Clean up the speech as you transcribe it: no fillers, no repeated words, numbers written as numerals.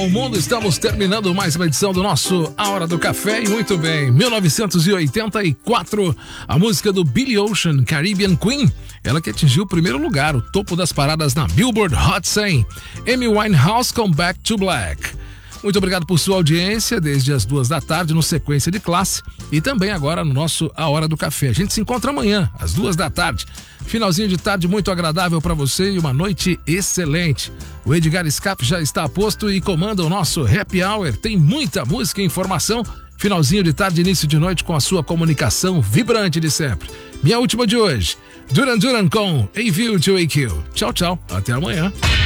com o mundo. Estamos terminando mais uma edição do nosso A Hora do Café. E muito bem, 1984, a música do Billy Ocean, Caribbean Queen. Ela que atingiu o primeiro lugar, o topo das paradas na Billboard Hot 100. Amy Winehouse com Back to Black. Muito obrigado por sua audiência desde as 2 da tarde no Sequência de Classe e também agora no nosso A Hora do Café. A gente se encontra amanhã às 2 da tarde. Finalzinho de tarde muito agradável para você e uma noite excelente. O Edgar Scap já está a posto e comanda o nosso Happy Hour. Tem muita música e informação. Finalzinho de tarde, início de noite com a sua comunicação vibrante de sempre. Minha última de hoje, Duran Duran com A View to AQ. Tchau, tchau. Até amanhã.